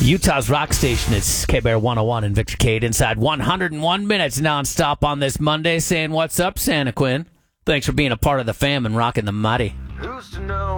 Utah's rock station is K-Bear 101 and Victor Cade inside 101 minutes nonstop on this Monday, saying what's up, Santa Quinn. Thanks for being a part of the fam and rocking the mighty. Who's to know?